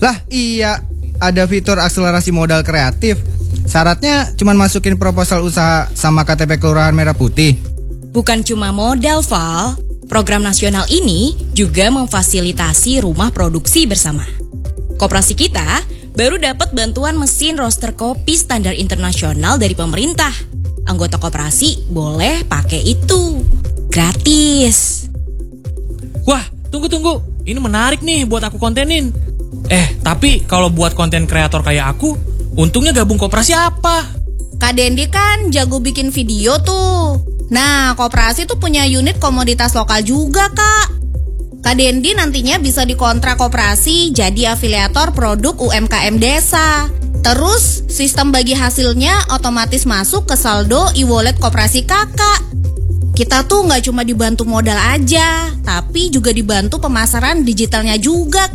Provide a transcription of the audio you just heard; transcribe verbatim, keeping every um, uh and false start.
Lah iya, ada fitur akselerasi modal kreatif. Syaratnya cuma masukin proposal usaha sama K T P Kelurahan Merah Putih. Bukan cuma modal, Val. Program nasional ini juga memfasilitasi rumah produksi bersama. Koperasi kita baru dapat bantuan mesin roaster kopi standar internasional dari pemerintah. Anggota koperasi boleh pakai itu. Gratis. Wah, tunggu-tunggu. Ini menarik nih buat aku kontenin. Eh, tapi kalau buat konten kreator kayak aku, untungnya gabung koperasi apa? Kak Dendi kan jago bikin video tuh. Nah, koperasi tuh punya unit komoditas lokal juga, Kak. Kak Dendi nantinya bisa dikontrak koperasi jadi afiliator produk U M K M desa. Terus, sistem bagi hasilnya otomatis masuk ke saldo e-wallet koperasi Kakak. Kita tuh nggak cuma dibantu modal aja, tapi juga dibantu pemasaran digitalnya juga,